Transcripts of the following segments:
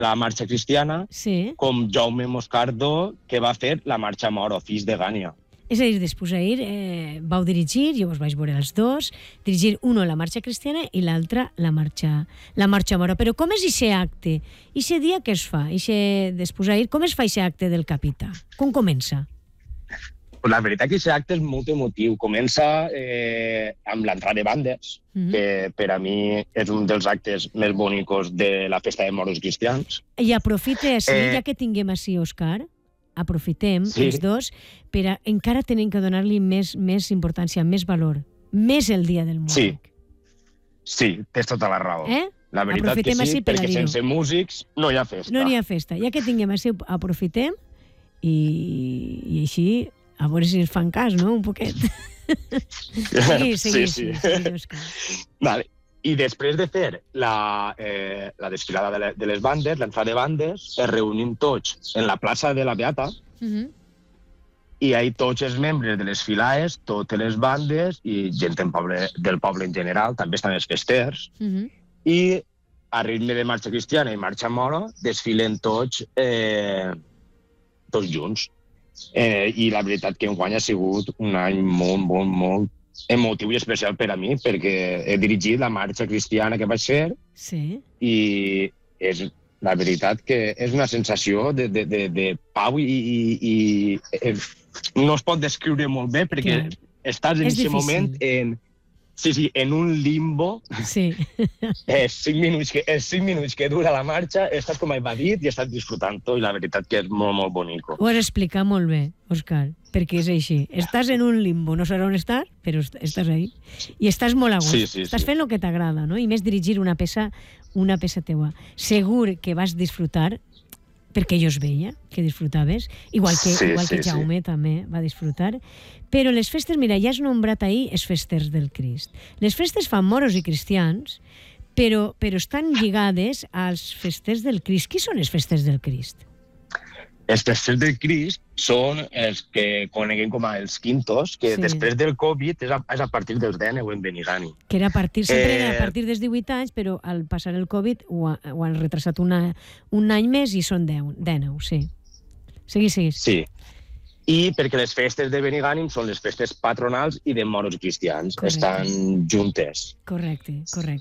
la marxa cristiana, com Jaume Moscardo, que va fer la marxa moro, fills de Gània. És a dir, després d'ahir vau dirigir, jo us vaig veure els dos, dirigir una la marxa cristiana i l'altra la marxa moro. Però com és aquest acte? Aquest dia què es fa? Després d'ahir, com es fa aquest acte del capità? Com comença? La veritat que aquest acte és molt emotiu. Comença amb l'entrada de bandes, que per a mi és un dels actes més bonicos de la festa de moros cristians. I aprofite així, ja que tinguem així, Òscar, aprofitem els dos per a encara tenem que donar-li més importància, més valor, més el dia del músic. Sí, tens tota la raó. La veritat aprofitem que sí, perquè sense músics no hi ha festa. No hi ha festa. Ja que tinguem així, aprofitem i així a veure si ens fan cas, no?, un poquet. Seguir, Òscar. Vale. I després de fer la desfilada de les bandes, l'entrada de bandes, es reunim tots en la plaça de la Beata i ahí tots els membres de les filades, totes les bandes i gent del poble en general, també estan els festers, i a ritme de marxa cristiana i marxa moro desfilen tots junts. I la veritat que enguany ha sigut un any molt emotiu i especial per a mi, perquè he dirigit la marxa cristiana que vaig fer i és la veritat que és una sensació de pau i no es pot descriure molt bé perquè estàs en aquest moment en un limbo. Els 5 minuts que dura la marxa estàs com a evadit i estàs disfrutant-ho i la veritat que és molt bonico. Ho has explicat molt bé, Òscar, perquè és així. Estàs en un limbo, no sabrà on estar, però estàs ahí. I estàs molt a gust. Estàs fent el que t'agrada, no? I més dirigir una peça teua. Segur que vas disfrutar, perquè jo es veia que disfrutaves, igual que Jaume també va disfrutar. Però les festes, mira, ja has nombrat ahir els festers del Crist. Les festes fan moros i cristians, però estan lligades als festers del Crist. Qui són els festers del Crist? Els festers del Crist són els que coneguem com a els quintos, que després del Covid és a partir dels 19 en Benigànim. Que sempre era a partir dels 18 anys, però al passar el Covid ho han retrasat un any més i són 19, sí. Seguis. Sí. I perquè les festes de Benigànim són les festes patronals i de moros cristians. Estan juntes. Correcte.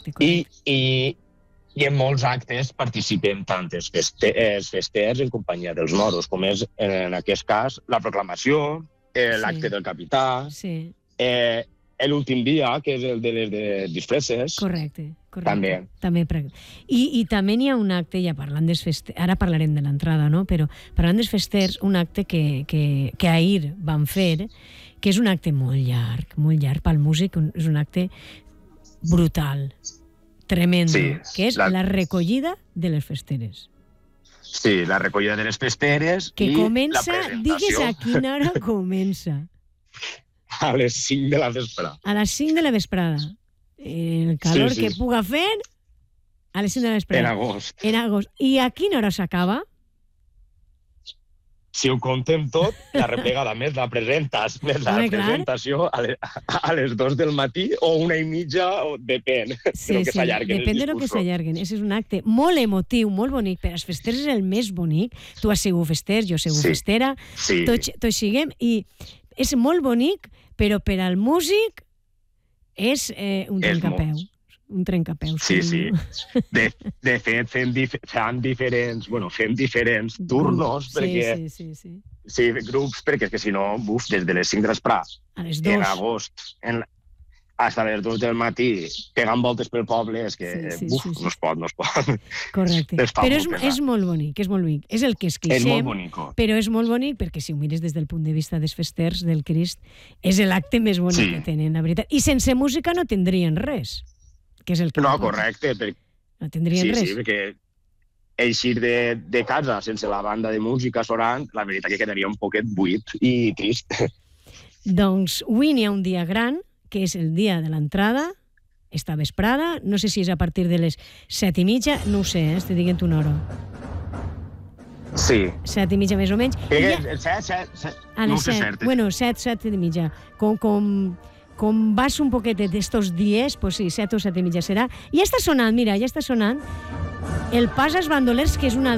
I en molts actes participem tant els festers en companyia dels moros, com és, en aquest cas, la proclamació, l'acte del capità, l'últim dia, que és el de les disfresses. Correcte. També. I també n'hi ha un acte, ja parlant dels festers, ara parlarem de l'entrada, no? Però parlant dels festers, un acte que ahir van fer, que és un acte molt llarg pel músic, és un acte brutal, tremendo, que és la recollida de les festeres. Sí, la recollida de les festeres que i comença, la presentació. digues a quina hora comença. A les 5 de la vesprada. A les 5 de la vesprada. El calor que puga fer a les 5 de la vesprada. En agost. I a quina hora s'acaba? Si ho contem tot, la replegada més la presentació a les 2 del matí o 1:30, depèn del que s'allarguen. Depèn del que s'allarguen. És un acte molt emotiu, molt bonic. Per als festers és el més bonic. Tu has sigut fester, jo he sigut festera. Tots siguem. I és molt bonic, però per al músic és un trencapeus. Un trencapeus. Sí. De fet, fem diferents turnos, perquè... Sí, grups, perquè és que si no, des de les 5 de l'esprà, en agost, fins a les 2 del matí, pegant voltes pel poble, és que no es pot. Correcte. Però és molt bonic, és el que es queixem. És molt bonic. Però és molt bonic perquè si ho mires des del punt de vista dels festers del Crist, és l'acte més bonic que tenen, la veritat. I sense música no tindrien res. No, correcte. No tindrien res. Sí, perquè eixir de casa sense la banda de música sonant, la veritat que quedaria un poquet buit i trist. Doncs avui n'hi ha un dia gran, que és el dia de l'entrada, esta vesprada, no sé si és a partir de les 7:30, no ho sé, estic dient una hora. Sí. 7:30 més o menys. No sé cert. Bueno, 7:30. Com vas un poquetet d'estos dies, pues sí, 7 o 7:30 serà. Ja està sonant el Pas als Bandolers, que és una